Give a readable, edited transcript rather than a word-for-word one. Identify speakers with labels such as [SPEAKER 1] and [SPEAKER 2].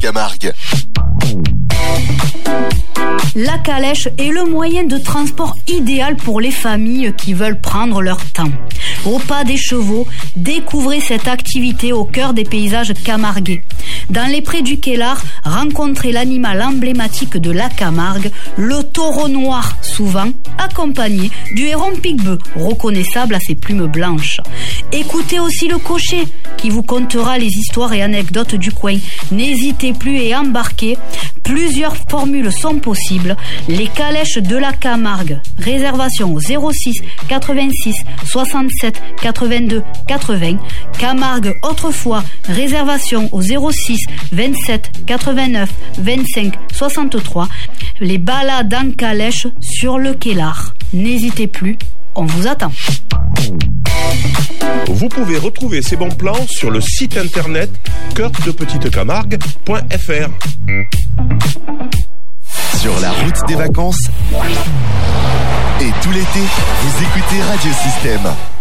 [SPEAKER 1] Camargue.
[SPEAKER 2] La calèche est le moyen de transport idéal pour les familles qui veulent prendre leur temps. Au pas des chevaux, découvrez cette activité au cœur des paysages camarguais. Dans les prés du Quelar, rencontrez l'animal emblématique de la Camargue, le taureau noir, souvent accompagné du héron piquebœuf, reconnaissable à ses plumes blanches. Écoutez aussi le cocher, qui vous contera les histoires et anecdotes du coin. N'hésitez plus et embarquez. Plusieurs formules sont possibles. Les calèches de la Camargue. Réservation au 06 86 67 82 80. Camargue autrefois. Réservation au 06 27 89 25 63. Les balades en calèche sur le Quelar. N'hésitez plus, on vous attend.
[SPEAKER 3] Vous pouvez retrouver ces bons plans sur le site internet coeurdepetitecamargue.fr.
[SPEAKER 1] Sur la route des vacances et tout l'été, vous écoutez Radio Système.